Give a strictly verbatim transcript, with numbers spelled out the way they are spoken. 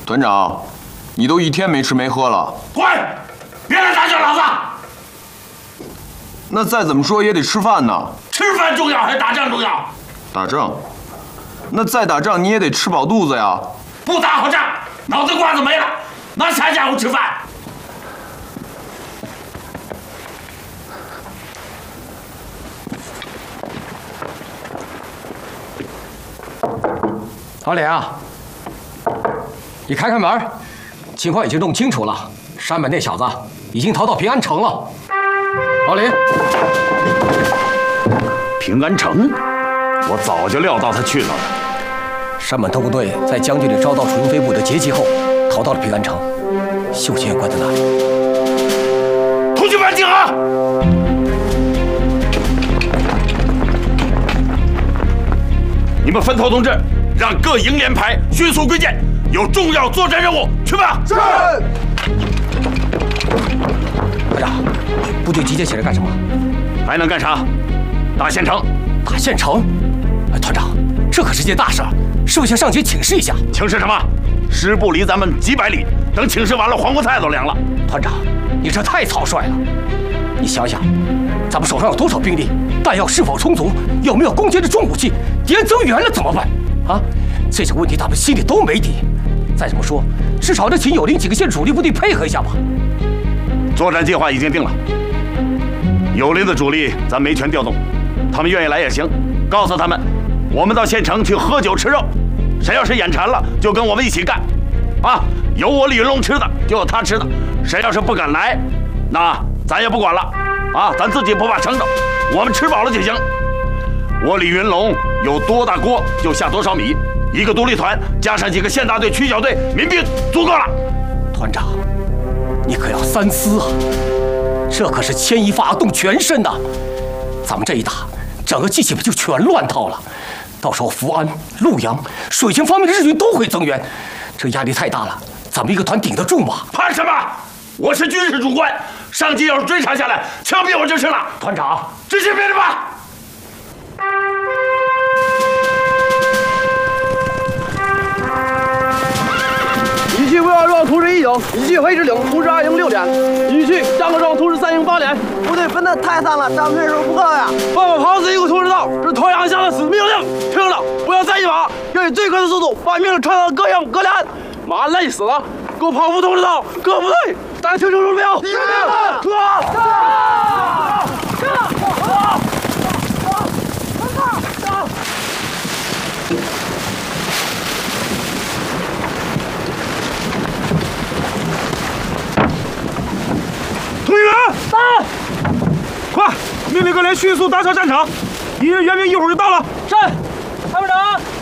团长，你都一天没吃没喝了。 滚！别来打搅老子！ 那再怎么说也得吃饭呢。 吃饭重要还是打仗重要？ 打仗。那再打仗你也得吃饱肚子呀。 不打好仗，脑袋瓜子没了，拿啥家伙吃饭？ 老李啊，你开开门，情况已经弄清楚了，山本那小子已经逃到平安城了。老李， 平安城，我早就料到他去那儿了。 山本特工队在将军里遭到楚云飞部的截击后，逃到了平安城，秀琴也关在那里。 同学们集合！你们分头同志，让各营连排迅速归建，有重要作战任务，去吧！是。 团长，部队集结起来干什么？ 还能干啥？打县城。 打县城？哎，团长，这可是件大事，是不是向上级请示一下？ 请示什么？师部离咱们几百里，等请示完了，黄瓜菜都凉了。 团长，你这太草率了。你想想，咱们手上有多少兵力，弹药是否充足，有没有攻坚的重武器？敌人增援了怎么办？啊，这些问题咱们心里都没底。再怎么说，至少得请友邻几个县主力部队配合一下吧。 作战计划已经定了，友邻的主力咱没全调动，他们愿意来也行。告诉他们，我们到县城去喝酒吃肉，谁要是眼馋了，就跟我们一起干。啊，有我李云龙吃的，就有他吃的。谁要是不敢来，那咱也不管了。啊，咱自己不怕撑着，我们吃饱了就行。我李云龙有多大锅就下多少米，一个独立团加上几个县大队、区小队、民兵足够了。 团长，你可要三思啊！这可是牵一发动全身呐！咱们这一打，整个机器就全乱套了。到时候福安、潞阳、水泉方面的日军都会增援，这压力太大了。咱们一个团顶得住吗？ 怕什么？我是军事主官，上级要是追查下来，枪毙我就是了。 团长， 执行命令吧。 一区卫二庄图示一营，一区黑指令图示二营六连，一区张各庄图示三营八连。部队分得太散了，战斗人数不够呀。帮我跑死一个图示到，是团长下的死命令。听了，不要再一马，要以最快的速度把命令传到各营各连。马累死了，给我跑步图示到，各部队，大家听清楚了没有？听明白。出发！上！上！上！上！ 同学们，到！快，命令各连迅速打扫战场，敌人援兵一会儿就到了。 是，参谋长。